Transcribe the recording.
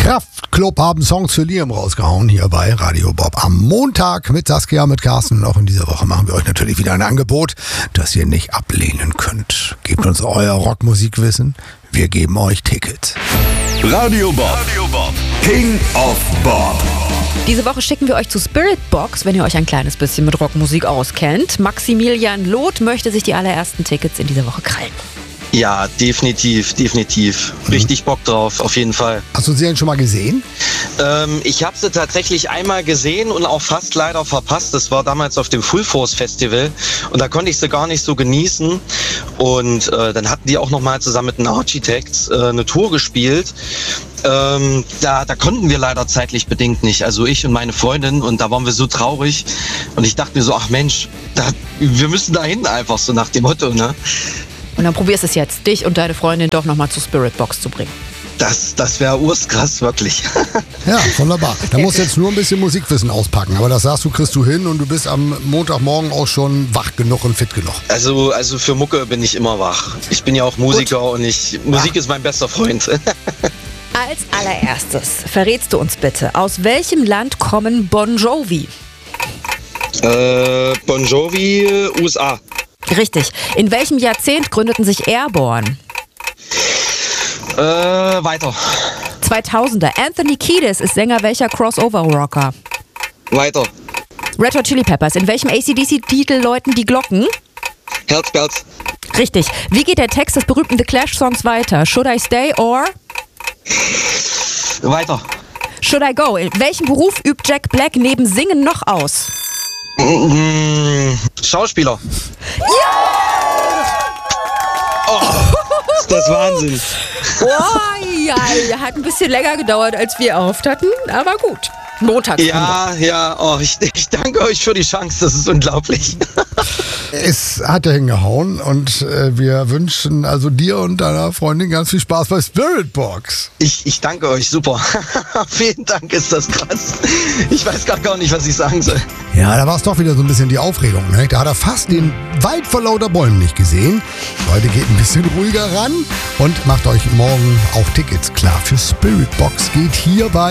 Kraftklub haben Songs für Liam rausgehauen hier bei Radio Bob. Am Montag mit Saskia, mit Carsten und auch in dieser Woche machen wir euch natürlich wieder ein Angebot, das ihr nicht ablehnen könnt. Gebt uns euer Rockmusikwissen, wir geben euch Tickets. Radio Bob, King of Bob. Diese Woche schicken wir euch zu Spiritbox, wenn ihr euch ein kleines bisschen mit Rockmusik auskennt. Maximilian Loth möchte sich die allerersten Tickets in dieser Woche krallen. Ja, definitiv. Richtig Bock drauf, auf jeden Fall. Hast du sie denn schon mal gesehen? Ich habe sie tatsächlich einmal gesehen und auch fast leider verpasst. Das war damals auf dem Full Force Festival und da konnte ich sie gar nicht so genießen. Und dann hatten die auch nochmal zusammen mit den Architects eine Tour gespielt. Da konnten wir leider zeitlich bedingt nicht, also ich und meine Freundin, und da waren wir so traurig und ich dachte mir so, ach Mensch, wir müssen da hin einfach, so nach dem Motto, ne? Und dann probierst es jetzt, dich und deine Freundin doch nochmal zu Spiritbox zu bringen. Das wäre urskrass, wirklich. Ja, wunderbar. Da musst du jetzt nur ein bisschen Musikwissen auspacken, aber das sagst du, kriegst du hin und du bist am Montagmorgen auch schon wach genug und fit genug. Also für Mucke bin ich immer wach. Ich bin ja auch Musiker und Musik ist mein bester Freund. Als allererstes verrätst du uns bitte, aus welchem Land kommen Bon Jovi? Bon Jovi, USA. Richtig. In welchem Jahrzehnt gründeten sich Airborne? Weiter. 2000er. Anthony Kiedis ist Sänger welcher Crossover-Rocker? Weiter. Red Hot Chili Peppers. In welchem AC/DC-Titel läuten die Glocken? Herzbells. Richtig. Wie geht der Text des berühmten The Clash-Songs weiter? Should I stay or? Weiter. Should I go? In welchem Beruf übt Jack Black neben Singen noch aus? Schauspieler. Oh, ist das Wahnsinn. Oh, ja, hat ein bisschen länger gedauert, als wir erhofft hatten, aber gut. Montags. Ja, ich danke euch für die Chance, das ist unglaublich. Es hat ja hingehauen und wir wünschen also dir und deiner Freundin ganz viel Spaß bei Spiritbox. Ich danke euch, super. Vielen Dank, ist das krass. Ich weiß gar nicht, was ich sagen soll. Ja, da war es doch wieder so ein bisschen die Aufregung. Ne? Da hat er fast den Wald vor lauter Bäumen nicht gesehen. Heute geht ein bisschen ruhiger ran und macht euch morgen auch Tickets klar für Spiritbox. Geht hier bei